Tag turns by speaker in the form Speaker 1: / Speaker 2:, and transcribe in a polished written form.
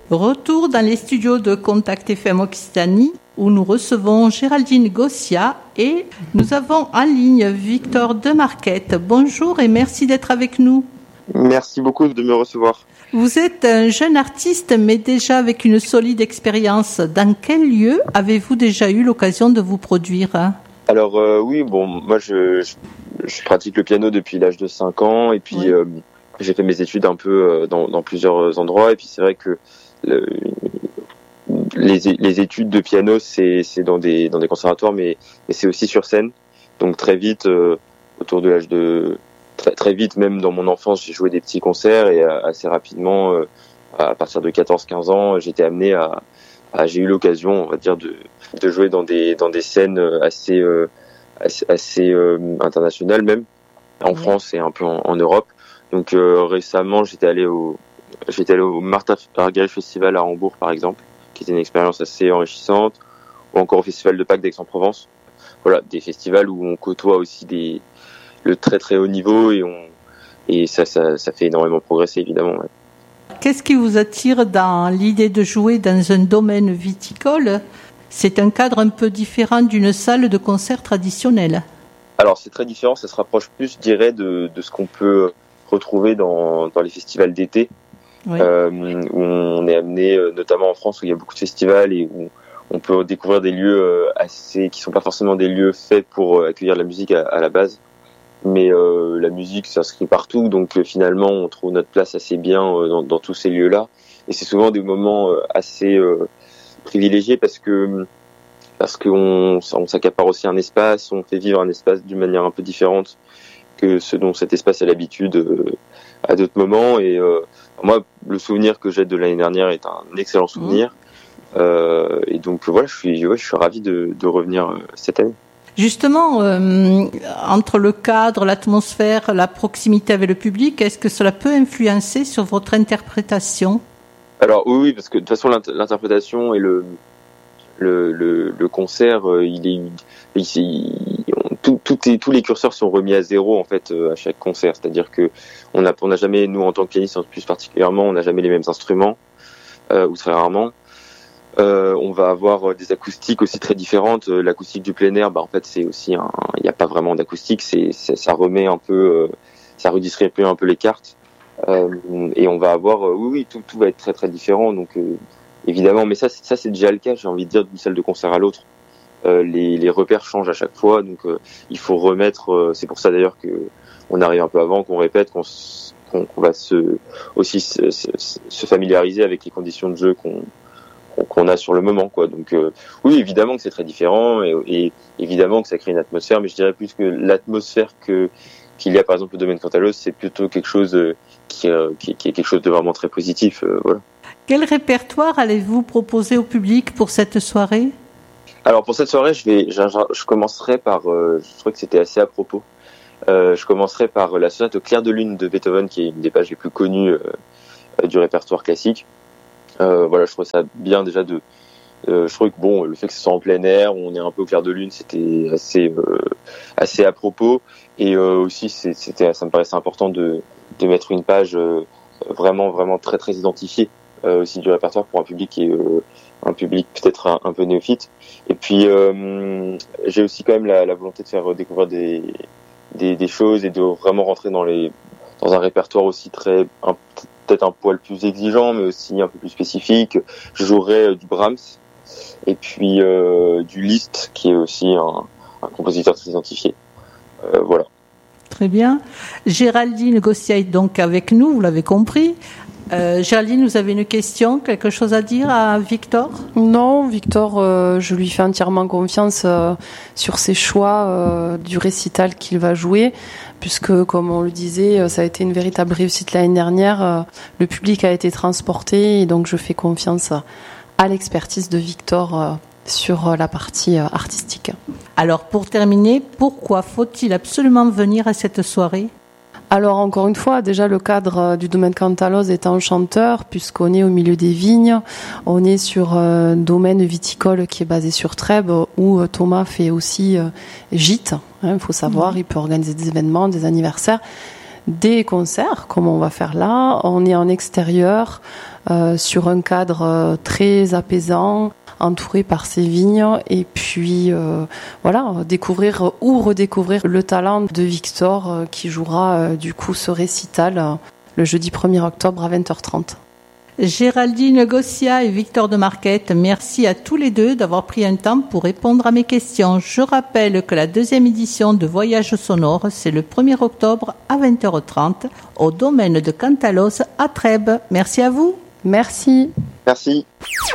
Speaker 1: Retour dans les studios de Contact FM Occitanie où nous recevons Géraldine Gossia et nous avons en ligne Victor Demarquette. Bonjour et merci d'être avec nous.
Speaker 2: Merci beaucoup de me recevoir.
Speaker 1: Vous êtes un jeune artiste mais déjà avec une solide expérience. Dans quel lieu avez-vous déjà eu l'occasion de vous produire ?
Speaker 2: Alors moi je pratique le piano depuis l'âge de 5 ans et puis j'ai fait mes études un peu dans plusieurs endroits et puis c'est vrai que les études de piano c'est dans des conservatoires mais c'est aussi sur scène. Donc très vite autour de l'âge de très vite même dans mon enfance, j'ai joué des petits concerts et assez rapidement à partir de 14-15 ans, j'étais amené j'ai eu l'occasion, on va dire de jouer dans des scènes assez internationales même en France et un peu en Europe. Donc récemment, j'étais allé au Martha Argerich Festival à Hambourg par exemple, qui était une expérience assez enrichissante, ou encore au Festival de Pâques d'Aix-en-Provence. Voilà, des festivals où on côtoie aussi le très très haut niveau et ça fait énormément progresser évidemment. Ouais.
Speaker 1: Qu'est-ce qui vous attire dans l'idée de jouer dans un domaine viticole ? C'est un cadre un peu différent d'une salle de concert traditionnelle.
Speaker 2: Alors c'est très différent, ça se rapproche plus, je dirais, de ce qu'on peut retrouver dans les festivals d'été, où on est amené, notamment en France où il y a beaucoup de festivals et où on peut découvrir des lieux qui sont pas forcément des lieux faits pour accueillir la musique à la base. Mais la musique s'inscrit partout, donc finalement on trouve notre place assez bien dans tous ces lieux-là. Et c'est souvent des moments assez privilégiés parce qu'on s'accapare aussi un espace, on fait vivre un espace d'une manière un peu différente que ce dont cet espace a l'habitude à d'autres moments. Et moi, le souvenir que j'ai de l'année dernière est un excellent souvenir. Et donc voilà, je suis ravi de revenir cette année.
Speaker 1: Justement, entre le cadre, l'atmosphère, la proximité avec le public, est-ce que cela peut influencer sur votre interprétation ? Alors
Speaker 2: oui, parce que de toute façon l'interprétation et le concert, tous les curseurs sont remis à zéro en fait à chaque concert. C'est-à-dire que on n'a jamais, nous en tant que pianistes plus particulièrement, on n'a jamais les mêmes instruments ou très rarement. On va avoir des acoustiques aussi très différentes. L'acoustique du plein air, en fait, c'est aussi il n'y a pas vraiment d'acoustique. Ça remet un peu, ça redistribue un peu les cartes. Et on va avoir, tout va être très très différent. Donc évidemment, mais ça c'est déjà le cas. J'ai envie de dire d'une salle de concert à l'autre. Les repères changent à chaque fois, donc il faut remettre. C'est pour ça d'ailleurs que on arrive un peu avant, qu'on répète, qu'on va se familiariser avec les conditions de jeu qu'on a sur le moment, quoi. Donc oui, évidemment que c'est très différent et évidemment que ça crée une atmosphère, mais je dirais plus que l'atmosphère qu'il y a par exemple au domaine Cantalos, c'est plutôt quelque chose qui est quelque chose de vraiment très positif. Voilà.
Speaker 1: Quel répertoire allez-vous proposer au public pour cette soirée ?
Speaker 2: Alors pour cette soirée, je commencerai par, je trouvais que c'était assez à propos. Je commencerai par la sonate au clair de lune de Beethoven, qui est une des pages les plus connues du répertoire classique. Voilà, je trouvais ça bien déjà je trouvais que le fait que ce soit en plein air, on est un peu au clair de lune, c'était assez à propos. Et aussi, ça me paraissait important de mettre une page vraiment vraiment très très identifiée aussi du répertoire pour un public qui est un public peut-être un peu néophyte. Et puis j'ai aussi quand même la volonté de faire découvrir des choses et de vraiment rentrer dans un répertoire aussi peut-être un poil plus exigeant, mais aussi un peu plus spécifique. Je jouerai du Brahms et puis du Liszt, qui est aussi un compositeur très identifié. Voilà.
Speaker 1: Très bien. Géraldine Gossia est donc avec nous, vous l'avez compris. Géraldine, vous avez une question, quelque chose à dire à Victor ?
Speaker 3: Non, Victor, je lui fais entièrement confiance sur ses choix du récital qu'il va jouer, puisque, comme on le disait, ça a été une véritable réussite l'année dernière. Le public a été transporté, et donc je fais confiance à l'expertise de Victor sur la partie artistique.
Speaker 1: Alors, pour terminer, pourquoi faut-il absolument venir à cette soirée ?
Speaker 3: Alors encore une fois, déjà le cadre du domaine Cantalos est enchanteur puisqu'on est au milieu des vignes, on est sur un domaine viticole qui est basé sur Trèbes où Thomas fait aussi gîte, il faut savoir, il peut organiser des événements, des anniversaires. des concerts, comme on va faire là. On est en extérieur, sur un cadre très apaisant, entouré par ces vignes, et puis découvrir ou redécouvrir le talent de Victor qui jouera du coup ce récital le jeudi 1er octobre à 20h30.
Speaker 1: Géraldine Gossia et Victor de Marquette, merci à tous les deux d'avoir pris un temps pour répondre à mes questions. Je rappelle que la 2e édition de Voyage sonore, c'est le 1er octobre à 20h30 au domaine de Cantalos à Trèbes. Merci à vous.
Speaker 3: Merci.
Speaker 2: Merci.